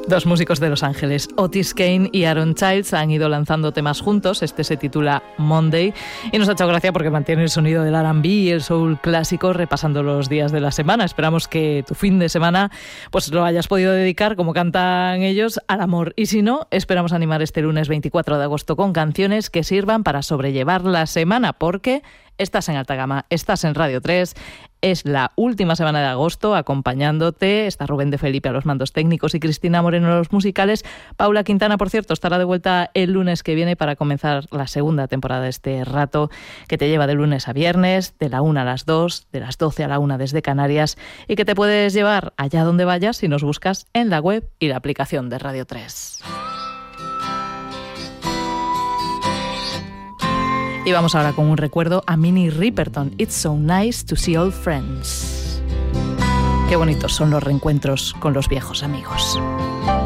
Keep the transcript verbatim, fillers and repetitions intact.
Dos músicos de Los Ángeles, Otis Kane y Aaron Childs, han ido lanzando temas juntos. Este se titula Monday y nos ha hecho gracia porque mantiene el sonido del R and B y el soul clásico repasando los días de la semana. Esperamos que tu fin de semana pues lo hayas podido dedicar, como cantan ellos, al amor. Y si no, esperamos animar este lunes veinticuatro de agosto con canciones que sirvan para sobrellevar la semana, porque estás en Alta Gama, estás en Radio tres, es la última semana de agosto acompañándote. Está Rubén de Felipe a los mandos técnicos y Cristina Moreno a los musicales. Paula Quintana, por cierto, estará de vuelta el lunes que viene para comenzar la segunda temporada de este rato que te lleva de lunes a viernes, de la una a las dos, de las doce a la una desde Canarias, y que te puedes llevar allá donde vayas si nos buscas en la web y la aplicación de Radio tres. Y vamos ahora con un recuerdo a Minnie Riperton. It's so nice to see old friends. Qué bonitos son los reencuentros con los viejos amigos.